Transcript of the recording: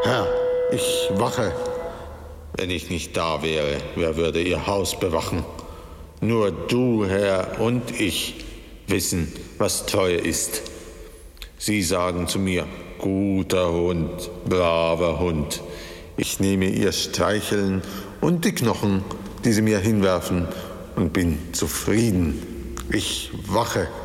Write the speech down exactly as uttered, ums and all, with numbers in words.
Herr, ich wache. Wenn ich nicht da wäre, wer würde Ihr Haus bewachen? Nur du, Herr, und ich wissen, was Treue ist. Sie sagen zu mir, guter Hund, braver Hund. Ich nehme Ihr Streicheln und die Knochen, die Sie mir hinwerfen, und bin zufrieden. Ich wache.